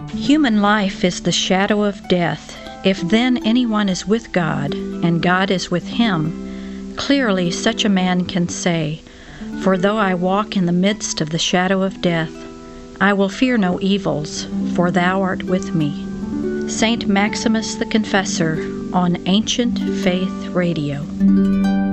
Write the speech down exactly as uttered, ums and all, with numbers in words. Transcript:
Human life is the shadow of death. If then anyone is with God, and God is with him, clearly such a man can say, "For though I walk in the midst of the shadow of death, I will fear no evils, for thou art with me." Saint Maximus the Confessor on Ancient Faith Radio.